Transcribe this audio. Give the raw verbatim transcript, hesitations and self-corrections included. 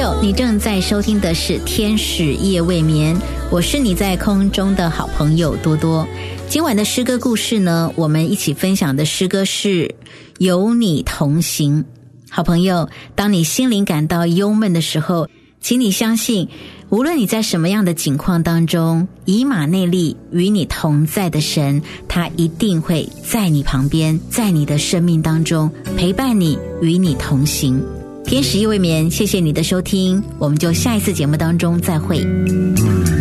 友，你正在收听的是天使夜未眠，我是你在空中的好朋友多多。今晚的诗歌故事呢，我们一起分享的诗歌是有你同行。好朋友，当你心灵感到忧闷的时候，请你相信，无论你在什么样的境况当中，以马内利与你同在的神，他一定会在你旁边，在你的生命当中陪伴你，与你同行。天使夜未眠，谢谢你的收听，我们就下一次节目当中再会。